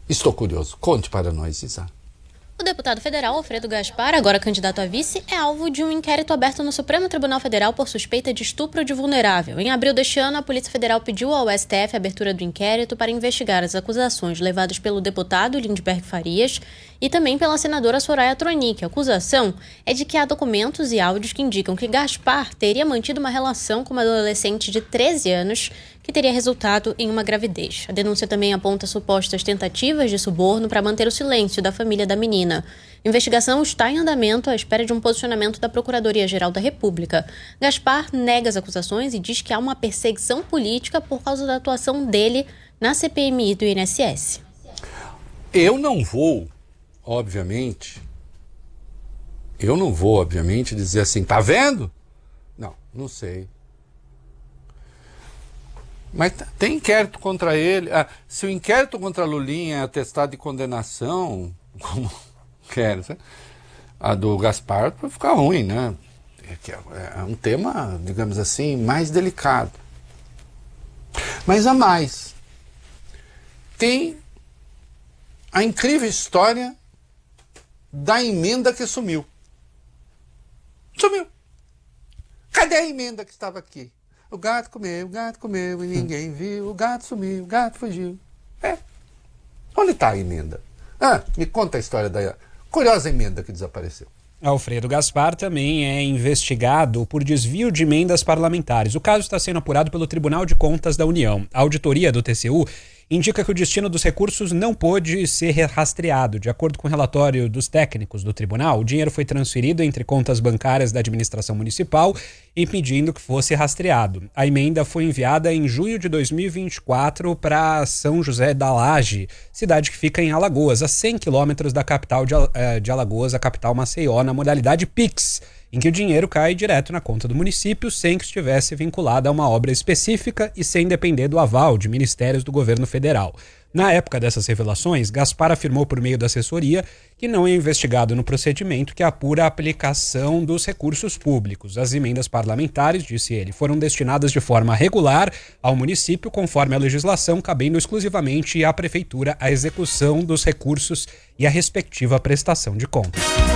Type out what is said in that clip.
Estou curioso. Conte para nós, Isa. O deputado federal Alfredo Gaspar, agora candidato a vice, é alvo de um inquérito aberto no Supremo Tribunal Federal por suspeita de estupro de vulnerável. Em abril deste ano, a Polícia Federal pediu ao STF a abertura do inquérito para investigar as acusações levadas pelo deputado Lindbergh Farias e também pela senadora Soraya Tronic. A acusação é de que há documentos e áudios que indicam que Gaspar teria mantido uma relação com uma adolescente de 13 anos que teria resultado em uma gravidez. A denúncia também aponta supostas tentativas de suborno para manter o silêncio da família da menina. A investigação está em andamento à espera de um posicionamento da Procuradoria-Geral da República. Gaspar nega as acusações e diz que há uma perseguição política por causa da atuação dele na CPMI do INSS. Eu não vou, obviamente, dizer assim, tá vendo? Não sei. Mas tem inquérito contra ele. Se o inquérito contra Lulinha é atestado de condenação, como quer, a do Gaspar vai ficar ruim, né? É um tema, digamos assim, mais delicado. Mas há mais. Tem a incrível história da emenda que sumiu. Sumiu. Cadê a emenda que estava aqui? O gato comeu e ninguém viu. O gato sumiu, o gato fugiu. Onde está a emenda? Me conta a história da curiosa emenda que desapareceu. Alfredo Gaspar também é investigado por desvio de emendas parlamentares. O caso está sendo apurado pelo Tribunal de Contas da União. A auditoria do TCU indica que o destino dos recursos não pôde ser rastreado. De acordo com o relatório dos técnicos do tribunal, o dinheiro foi transferido entre contas bancárias da administração municipal, impedindo que fosse rastreado. A emenda foi enviada em junho de 2024 para São José da Laje, cidade que fica em Alagoas, a 100 quilômetros da capital de Alagoas, a capital Maceió, na modalidade Pix, em que o dinheiro cai direto na conta do município sem que estivesse vinculado a uma obra específica e sem depender do aval de ministérios do governo federal. Na época dessas revelações, Gaspar afirmou por meio da assessoria que não é investigado no procedimento que apura a aplicação dos recursos públicos. As emendas parlamentares, disse ele, foram destinadas de forma regular ao município, conforme a legislação, cabendo exclusivamente à prefeitura a execução dos recursos e a respectiva prestação de contas.